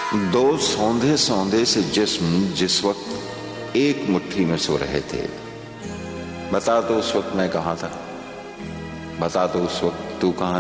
दो सौंधे सौंधे से जिस्म जिस वक्त एक मुट्ठी में सो रहे थे, बता तो उस वक्त मैं कहां था, बता तो उस वक्त तू कहां